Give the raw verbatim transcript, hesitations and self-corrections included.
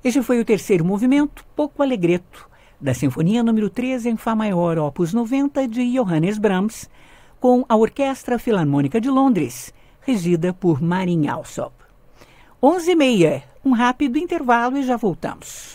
Este foi o terceiro movimento, pouco allegretto, da Sinfonia número treze em Fá maior, opus noventa, de Johannes Brahms, com a Orquestra Filarmônica de Londres, regida por Marin Alsop. onze e meia, um rápido intervalo e já voltamos.